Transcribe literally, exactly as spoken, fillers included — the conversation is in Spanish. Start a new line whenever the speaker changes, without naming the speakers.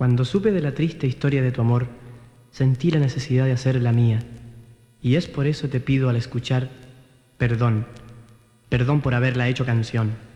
Cuando supe de la triste historia de tu amor, sentí la necesidad de hacer la mía, y es por eso te pido al escuchar, perdón, perdón por haberla hecho canción.